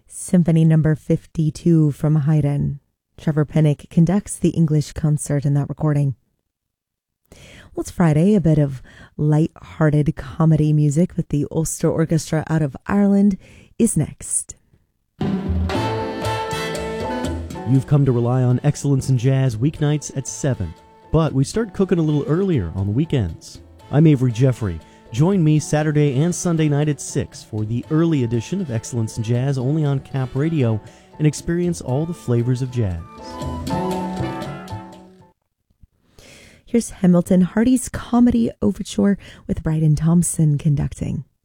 Symphony Number 52 from Haydn. Trevor Pinnock conducts the English concert in that recording. Well, it's Friday, a bit of light-hearted comedy music with the Ulster Orchestra out of Ireland is next. You've come to rely on Excellence in Jazz weeknights at 7, but we start cooking a little earlier on the weekends. I'm Avery Jeffrey. Join me Saturday and Sunday night at 6 for the early edition of Excellence in Jazz only on Cap Radio and experience all the flavors of jazz. Here's Hamilton Hardy's Comedy Overture with Bryden Thompson conducting.